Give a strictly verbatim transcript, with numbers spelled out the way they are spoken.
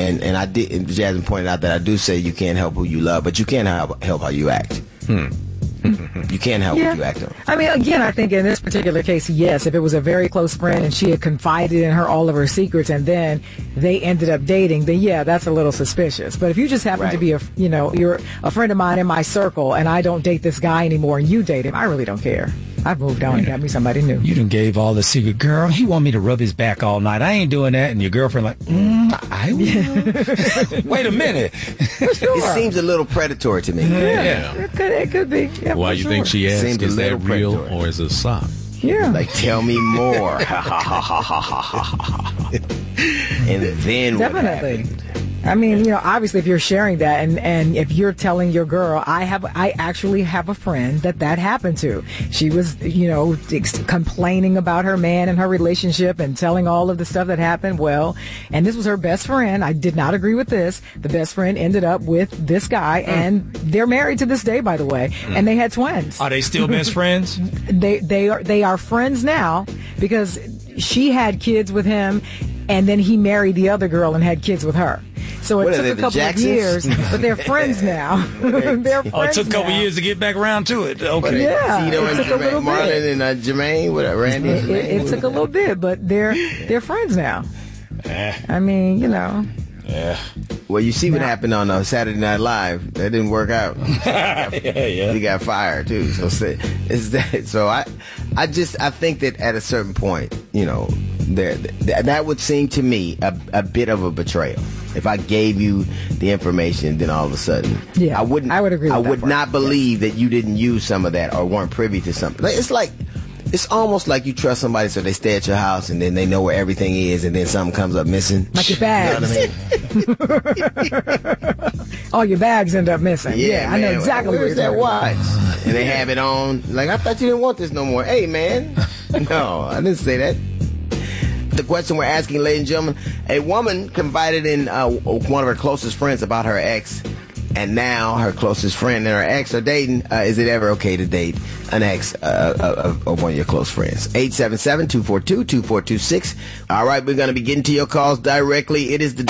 and and I did. And Jasmine pointed out that I do say you can't help who you love, but you can help help how you act. Hmm. You can't help yeah. what you act on. I mean, again, I think in this particular case, yes, if it was a very close friend and she had confided in her all of her secrets and then they ended up dating, then yeah, that's a little suspicious. But if you just happen Right. to be a, you know, you're a friend of mine in my circle and I don't date this guy anymore and you date him, I really don't care. I've moved on and got me somebody new. You done gave all the secret. Girl, he want me to rub his back all night. I ain't doing that. And your girlfriend like, mm, I will. Wait a minute. Sure. It seems a little predatory to me. Yeah, Yeah. It, could, it could be. Yeah, Why for you sure. think she asked, Seemed a is that little real predatory. or is it a sock? Yeah. Like, tell me more. And then what Definitely. happened? I mean, you know, obviously, if you're sharing that, and, and if you're telling your girl, I have, I actually have a friend that that happened to. She was, you know, ex- complaining about her man and her relationship, and telling all of the stuff that happened. Well, and this was her best friend. I did not agree with this. The best friend ended up with this guy, mm. and they're married to this day, by the way. Mm. And they had twins. Are they still best friends? They they are they are friends now because she had kids with him, and then he married the other girl and had kids with her. So it What are took they, a the couple Jacksons? of years, but they're friends now. they're friends Oh, it took a couple now. years to get back around to it. Okay. Yeah, Tito it and took a little Jermaine, bit. Marlon and uh, Jermaine, what, Randy and It, Jermaine. it, it took a little bit, but they're they're friends now. Eh, I mean, you know. yeah. Well, you see what happened on uh, Saturday Night Live. That didn't work out. yeah, yeah. He got fired too. So say- it's that. So I, I just I think that at a certain point, you know, there th- that would seem to me a, a bit of a betrayal. If I gave you the information, then all of a sudden, Yeah, I wouldn't. I would agree with I that would part. not believe that you didn't use some of that or weren't privy to something. Like, it's like. It's almost like you trust somebody so they stay at your house and then they know where everything is and then something comes up missing. Like your bags. You know what I mean? All your bags end up missing. Yeah, I know man. exactly Where's what that you're talking about. watch? And they have it on. Like, I thought you didn't want this no more. Hey, man. No, I didn't say that. The question we're asking, ladies and gentlemen, a woman confided in uh, one of her closest friends about her ex, and now her closest friend and her ex are dating. Uh, is it ever okay to date an ex uh, of, of one of your close friends? eight seven seven, two four two, two four two six. All right, we're going to be getting to your calls directly. It is the